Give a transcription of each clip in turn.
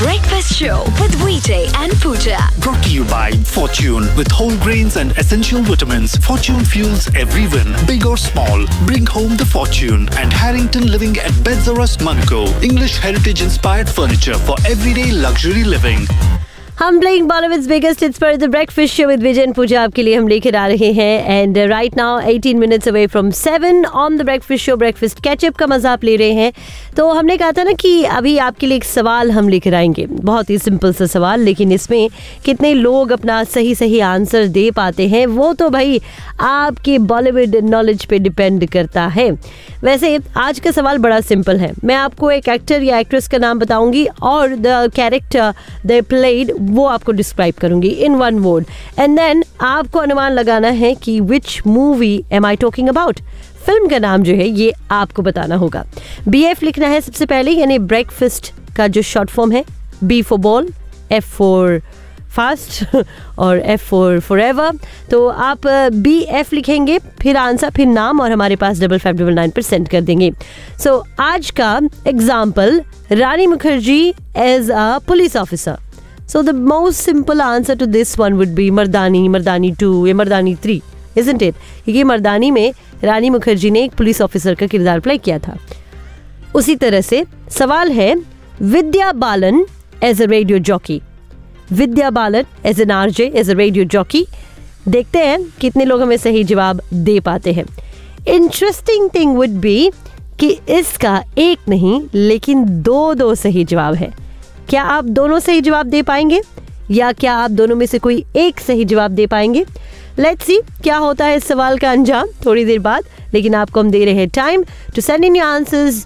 Breakfast Show with VJ and Pooja. Brought to you by Fortune. With whole grains and essential vitamins, Fortune fuels every win, big or small. Bring home the fortune. And Harrington Living at Bedzarus, Monaco. English heritage-inspired furniture for everyday luxury living. हम playing Bollywoods biggest hits पर the breakfast show with Vijay and पूजा आपके लिए हम लेकर आ रहे हैं and right now 18 minutes away from 7 on the breakfast show breakfast catch up का मजा आप ले रहे हैं। तो हमने कहा था ना कि अभी आपके लिए एक सवाल हम लेकर आएंगे, बहुत ही सिंपल सा सवाल, लेकिन इसमें कितने लोग अपना सही आंसर दे पाते हैं वो तो भाई आपके बॉलीवुड नॉलेज पे डिपेंड करता है। वैसे आज का सवाल बड़ा सिंपल है, मैं आपको एक एक्टर या एक्ट्रेस का नाम बताऊंगी और द कैरेक्टर दे प्लेड वो आपको डिस्क्राइब करूंगी in one word and then आपको अनुमान लगाना है कि which movie M I talking about. Film का नाम जो है ये आपको बताना होगा। BF लिखना है सबसे पहले, यानी ब्रेकफास्ट का जो शॉर्ट फॉर्म है, B for ball, F for fast और F फॉर फॉरएवर। तो आप BF लिखेंगे, फिर आंसर, फिर नाम और हमारे पास 5599 पर सेंड कर देंगे। सो आज का example, Rani Mukherjee as a police officer. So the most simple answer to this one would be मर्दानी, मर्दानी 2 या मर्दानी 3, isn't it? क्योंकि मर्दानी में रानी मुखर्जी ने एक पुलिस ऑफिसर का किरदार प्ले किया था। उसी तरह से सवाल है Vidya Balan as a radio jockey. Vidya Balan as an RJ as a radio jockey. देखते हैं कितने लोग हमें सही जवाब दे पाते हैं। इंटरेस्टिंग थिंग वुड बी कि इसका एक नहीं लेकिन दो सही जवाब है। क्या आप दोनों सही जवाब दे पाएंगे या क्या आप दोनों में से कोई एक सही जवाब दे पाएंगे? लेट्स सी क्या होता है इस सवाल का अंजाम थोड़ी देर बाद, लेकिन आपको हम दे रहे हैं time to send in your answers.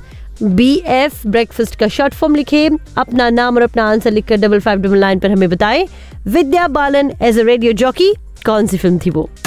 BF breakfast का शॉर्ट फॉर्म लिखे, अपना नाम और अपना आंसर लिखकर 5599 पर हमें बताएं Vidya Balan as a radio jockey कौन सी फिल्म थी वो।